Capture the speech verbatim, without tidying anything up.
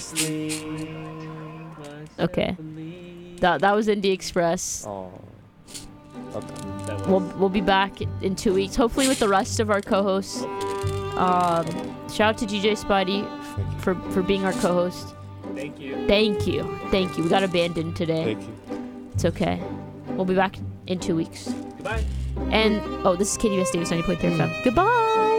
Okay. That that was Indie Express. Oh. Okay. We'll we'll be back in two weeks, hopefully with the rest of our co-hosts. Um, shout out to D J Spidey for for being our co-host. Thank you. Thank you, thank you. We got abandoned today. Thank you. It's okay. We'll be back in two weeks. Goodbye. And oh, this is K D V S Davis ninety point three F M. Goodbye.